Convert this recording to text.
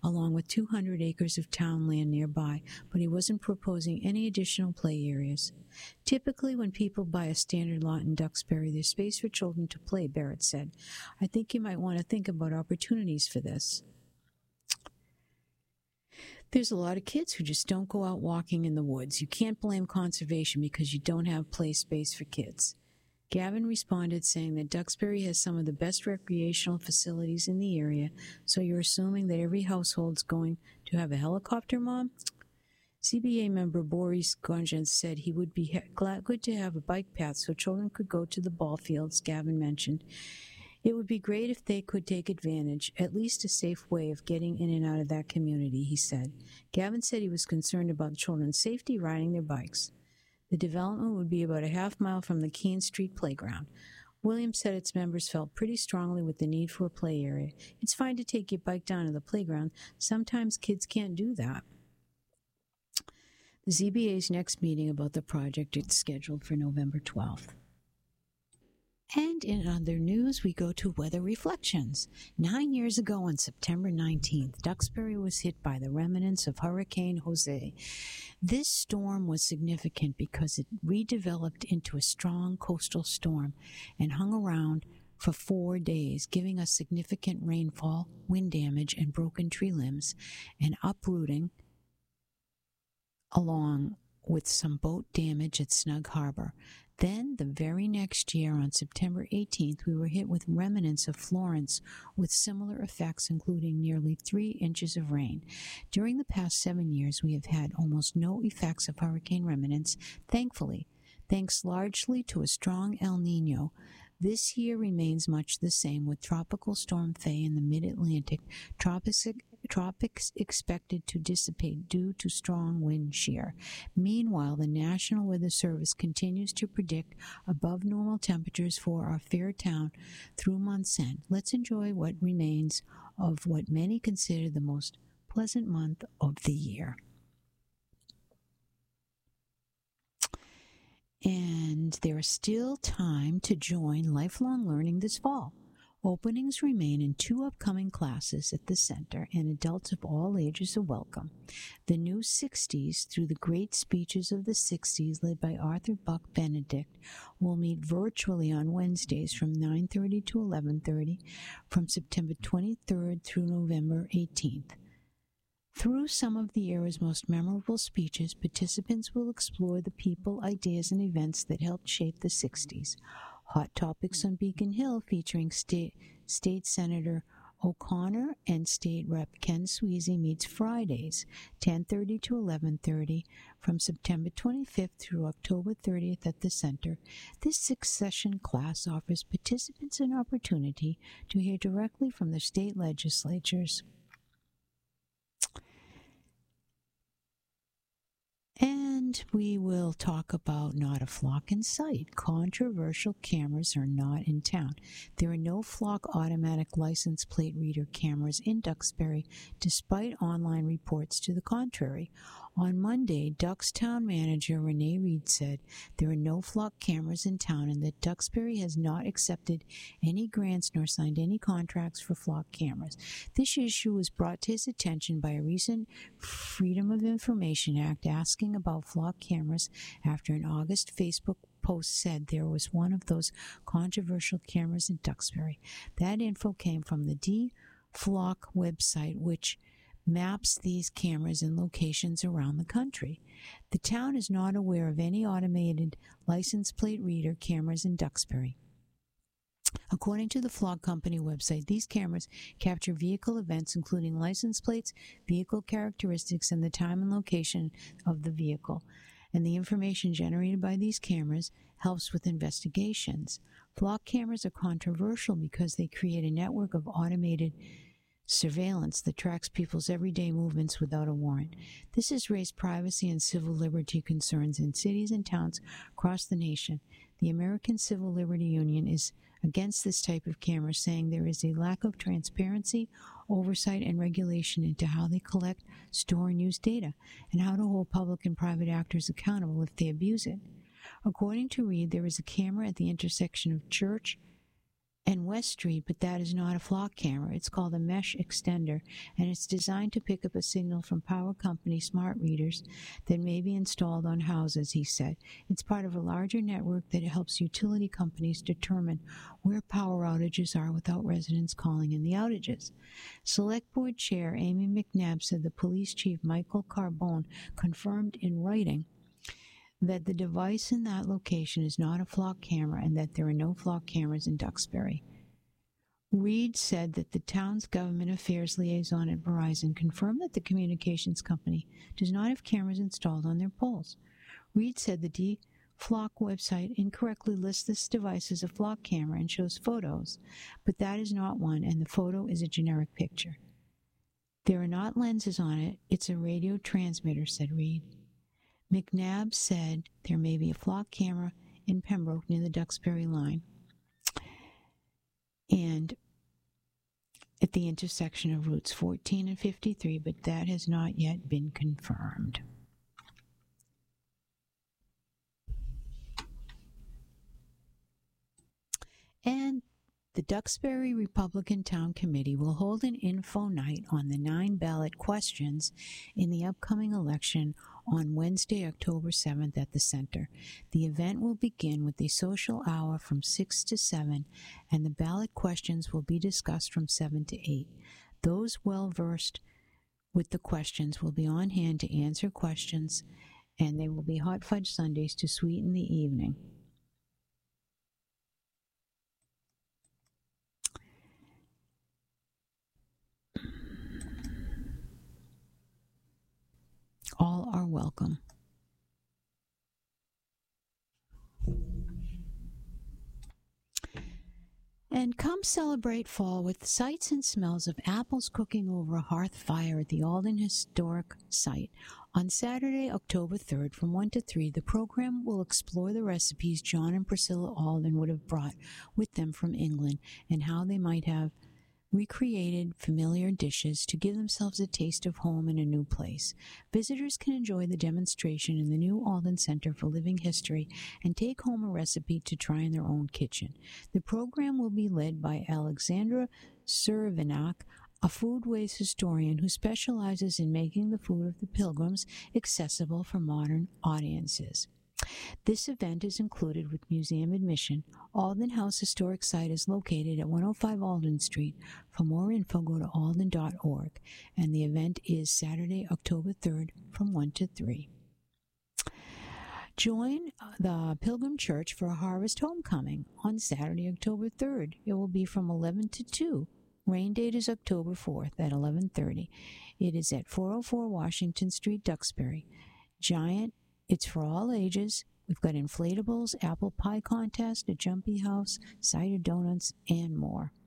along with 200 acres of town land nearby, but he wasn't proposing any additional play areas. Typically, when people buy a standard lot in Duxbury, there's space for children to play, Barrett said. I think you might want to think about opportunities for this. There's a lot of kids who just don't go out walking in the woods. You can't blame conservation because you don't have play space for kids. Gavin responded saying that Duxbury has some of the best recreational facilities in the area, so you're assuming that every household's going to have a helicopter, Mom? CBA member Boris Gonjans said he would be good to have a bike path so children could go to the ball fields, Gavin mentioned. It would be great if they could take advantage, at least a safe way of getting in and out of that community, he said. Gavin said he was concerned about children's safety riding their bikes. The development would be about a half-mile from the Keene Street playground. Williams said its members felt pretty strongly with the need for a play area. It's fine to take your bike down to the playground. Sometimes kids can't do that. The ZBA's next meeting about the project is scheduled for November 12th. And in other news, we go to weather reflections. 9 years ago on September 19th, Duxbury was hit by the remnants of Hurricane Jose. This storm was significant because it redeveloped into a strong coastal storm and hung around for 4 days, giving us significant rainfall, wind damage, and broken tree limbs, and uprooting along with some boat damage at Snug Harbor. Then, the very next year, on September 18th, we were hit with remnants of Florence with similar effects, including nearly 3 inches of rain. During the past 7 years, we have had almost no effects of hurricane remnants, thankfully, thanks largely to a strong El Niño. This year remains much the same, with Tropical Storm Faye in the mid-Atlantic, tropics expected to dissipate due to strong wind shear. Meanwhile, the National Weather Service continues to predict above normal temperatures for our fair town through month's end. Let's enjoy what remains of what many consider the most pleasant month of the year. And there is still time to join lifelong learning this fall. Openings remain in 2 upcoming classes at the center, and adults of all ages are welcome. The new 60s, through the great speeches of the 60s, led by Arthur Buck Benedict, will meet virtually on Wednesdays from 9:30 to 11:30 from September 23rd through November 18th. Through some of the era's most memorable speeches, participants will explore the people, ideas, and events that helped shape the 60s. Hot Topics on Beacon Hill, featuring State Senator O'Connor and State Rep Ken Sweezy, meets Fridays, 10:30 to 11:30, from September 25th through October 30th at the Center. This 6-session class offers participants an opportunity to hear directly from the state legislatures. And we will talk about Not a Flock in Sight. Controversial cameras are not in town. There are no Flock automatic license plate reader cameras in Duxbury, despite online reports to the contrary. On Monday, Duck's town manager Renee Reed said there are no Flock cameras in town and that Duxbury has not accepted any grants nor signed any contracts for Flock cameras. This issue was brought to his attention by a recent Freedom of Information Act asking about Flock cameras after an August Facebook post said there was one of those controversial cameras in Duxbury. That info came from the DFlock website, which maps these cameras in locations around the country. The town is not aware of any automated license plate reader cameras in Duxbury. According to the Flock Company website, these cameras capture vehicle events, including license plates, vehicle characteristics, and the time and location of the vehicle. And the information generated by these cameras helps with investigations. Flock cameras are controversial because they create a network of automated surveillance that tracks people's everyday movements without a warrant. This has raised privacy and civil liberty concerns in cities and towns across the nation. The American Civil Liberty Union is against this type of camera, saying there is a lack of transparency, oversight, and regulation into how they collect, store, and use data, and how to hold public and private actors accountable if they abuse it. According to Reed, there is a camera at the intersection of Church and West Street, but that is not a flock camera. It's called a mesh extender, and it's designed to pick up a signal from power company smart readers that may be installed on houses, he said. It's part of a larger network that helps utility companies determine where power outages are without residents calling in the outages. Select Board Chair Amy McNabb said the police chief Michael Carbone confirmed in writing that the device in that location is not a flock camera and that there are no flock cameras in Duxbury. Reed said that the town's government affairs liaison at Verizon confirmed that the communications company does not have cameras installed on their poles. Reed said the D-Flock website incorrectly lists this device as a flock camera and shows photos, but that is not one, and the photo is a generic picture. There are not lenses on it. It's a radio transmitter, said Reed. McNabb said there may be a flock camera in Pembroke near the Duxbury line and at the intersection of routes 14 and 53, but that has not yet been confirmed. And the Duxbury Republican Town Committee will hold an info night on the 9 ballot questions in the upcoming election on Wednesday, October 7th at the Center. The event will begin with a social hour from 6 to 7, and the ballot questions will be discussed from 7 to 8. Those well-versed with the questions will be on hand to answer questions, and there will be hot fudge sundaes to sweeten the evening. All are welcome. And come celebrate fall with sights and smells of apples cooking over a hearth fire at the Alden Historic Site. On Saturday, October 3rd, from 1 to 3, the program will explore the recipes John and Priscilla Alden would have brought with them from England and how they might have recreated familiar dishes to give themselves a taste of home in a new place. Visitors can enjoy the demonstration in the new Alden Center for Living History and take home a recipe to try in their own kitchen. The program will be led by Alexandra Cervenak, a foodways historian who specializes in making the food of the Pilgrims accessible for modern audiences. This event is included with museum admission. Alden House Historic Site is located at 105 Alden Street. For more info, go to alden.org. And the event is Saturday, October 3rd from 1 to 3. Join the Pilgrim Church for a Harvest Homecoming on Saturday, October 3rd. It will be from 11 to 2. Rain date is October 4th at 11:30. It is at 404 Washington Street, Duxbury. It's for all ages. We've got inflatables, apple pie contest, a jumpy house, cider donuts, and more.